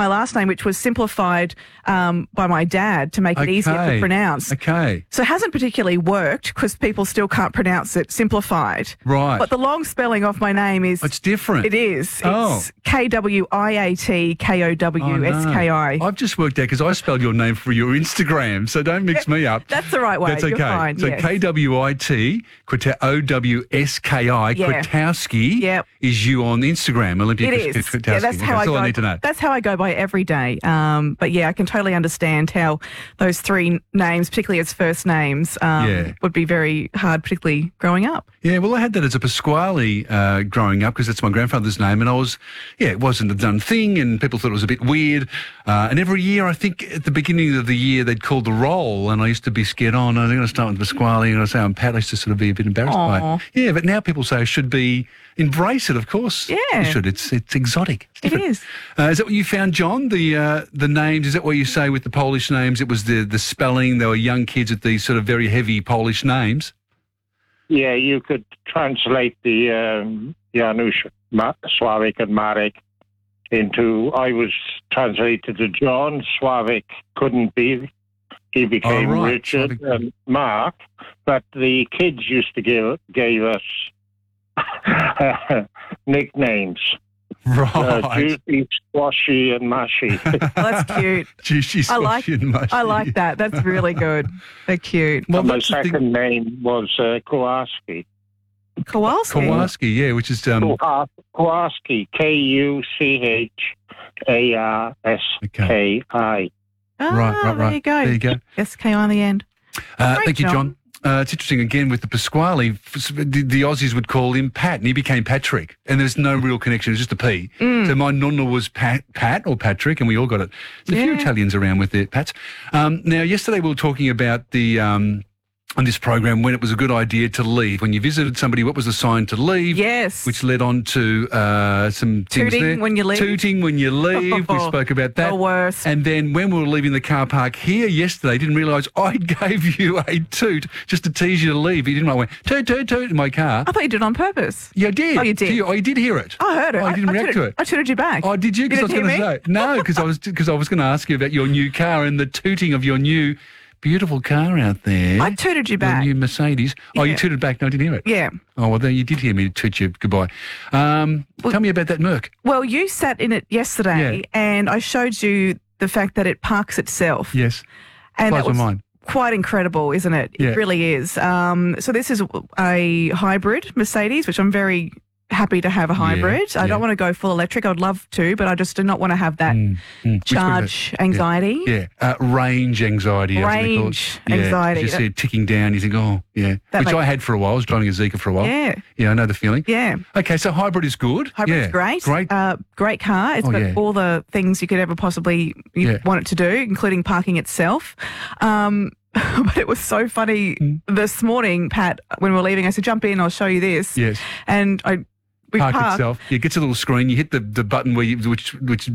my last name, which was simplified by my dad to make it easier to pronounce. Okay. So it hasn't particularly worked because people still can't pronounce it simplified. Right. But the long spelling of my name is... It's different. It is. Oh. It's KWIATKOWSKI. I've just worked out because I spelled your name for your Instagram, so don't mix me up. That's the right way. That's okay. You're fine. So yes. KWIT, OWSKI, Yep. Kwiatkowski is you on Instagram, Olympia It is. Kwiatkowski. Yeah, that's how I go. I need to know. That's how I go by every day. But yeah, I can totally understand how those three names, particularly as first names, would be very hard, particularly growing up. Yeah, well, I had that as a Pasquale growing up because that's my grandfather's name, and it wasn't a done thing, and people thought it was a bit weird. And every year, I think at the beginning of the year, they'd call the roll, and I used to be scared. Oh, no, they're going to start with Pasquale, and I say I'm Pat. I used to sort of be a bit embarrassed by it. Yeah, but now people say I should embrace it. Of course, yeah, you should. It's exotic. It is. Is that what you found, John? The names? Is that what you say with the Polish names? It was the spelling. They were young kids with these sort of very heavy Polish names. Yeah, you could translate the Janusz, Slavik, and Marek into. I was translated to John. Slavik couldn't be. He became Richard and Mark. But the kids used to gave us nicknames. Right. Juicy, Squashy, and Mushy. That's cute. Juicy, Squashy, and Mushy. I like that. That's really good. They're cute. Well, my second name was Kowalski. Kowalski? Kowalski, yeah, which is... Kowalski, Kuarski. Right. There you go. There you go. S-K on the end. Thank you, John. It's interesting, again, with the Pasquale, the Aussies would call him Pat, and he became Patrick, and there's no real connection, it's just a P. So my nonna was Pat or Patrick, and we all got it. There's a few Italians around with their Pats. Now, yesterday we were talking about on this program when it was a good idea to leave. When you visited somebody, what was the sign to leave? Yes. Which led on to some things Tooting there. when you leave. Tooting when you leave. We spoke about that. The worst. And then when we were leaving the car park here yesterday, didn't realise I gave you a toot just to tease you to leave. You didn't know I went, toot, toot, toot in my car. I thought you did it on purpose. Yeah, I did. Oh, you did? You did hear it. I heard it. I didn't react to it. I tooted you back. Oh, did you? Because I was going to say. No, because I was going to ask you about your new car and the tooting of your new... beautiful car out there. I tooted you back. The new Mercedes. Oh, you tooted back. No, I didn't hear it. Yeah. Oh, well, then you did hear me toot you goodbye. Tell me about that Merc. Well, you sat in it yesterday and I showed you the fact that it parks itself. Yes. And blows my mind. Quite incredible, isn't it? Yeah. It really is. So this is a hybrid Mercedes, which I'm very happy to have a hybrid. I don't want to go full electric. I would love to, but I just do not want to have that charge anxiety. Yeah. Range anxiety. Range anxiety. You see it ticking down. You think, which I had for a while. I was driving a Zeekr for a while. Yeah. Yeah, I know the feeling. Yeah. Okay, so hybrid is good. Hybrid's great. Great car. It's got all the things you could ever possibly want it to do, including parking itself. But it was so funny this morning, Pat, when we were leaving, I said, jump in, I'll show you this. Yes. And we park itself. Yeah, it gets a little screen. You hit the button where which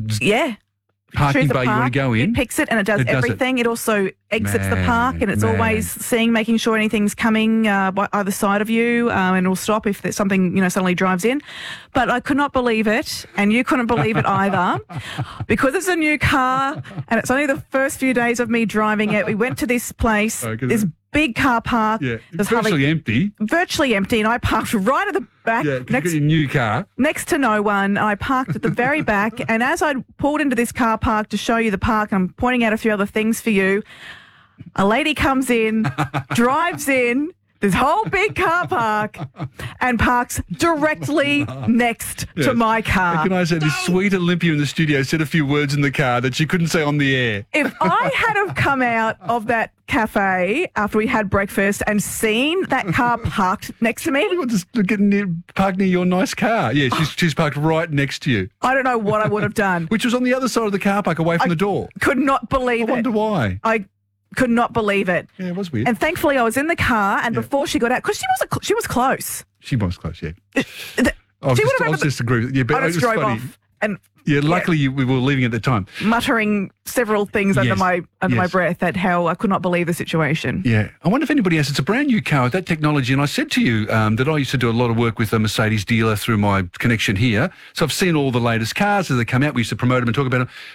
parking bay you want to go in. It picks it and it does everything. It also exits the park and it's always making sure anything's coming by either side of you and it'll stop if there's something, suddenly drives in. But I could not believe it and you couldn't believe it either because it's a new car and it's only the first few days of me driving it. We went to this place, this big car park. Yeah, it's virtually empty. Virtually empty, and I parked right at the back. Next to your new car. Next to no one. I parked at the very back, and as I pulled into this car park to show you the park, I'm pointing out a few other things for you. A lady comes in, drives in, this whole big car park and parks directly next to my car. And can I say, this sweet Olympia in the studio said a few words in the car that she couldn't say on the air. If I had have come out of that cafe after we had breakfast and seen that car parked next to me. Just parked near your nice car. Yeah, she's parked right next to you. I don't know what I would have done. Which was on the other side of the car park, away from the door. Could not believe it. I wonder why. I could not believe it. Yeah, it was weird. And thankfully I was in the car and before she got out, because she was close. She was close, yeah. I was just agreeing. Yeah, but I just drove funny. off and luckily we were leaving at the time. Muttering several things under my breath at how I could not believe the situation. Yeah. I wonder if anybody else, it's a brand new car with that technology. And I said to you that I used to do a lot of work with a Mercedes dealer through my connection here. So I've seen all the latest cars as they come out. We used to promote them and talk about them.